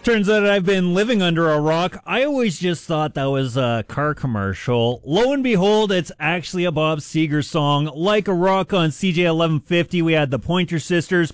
Turns out I've been living under a rock. I always just thought that was a car commercial. Lo and behold, it's actually a Bob Seger song. Like a Rock on CJ 1150, we had the Pointer Sisters.